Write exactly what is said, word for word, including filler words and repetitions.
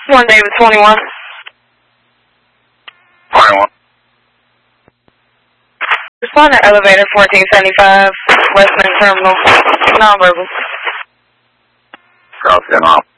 One David twenty-one. twenty-one. Respond to elevator fourteen seventy-five, Westland Terminal. Nonverbal. Cross in off.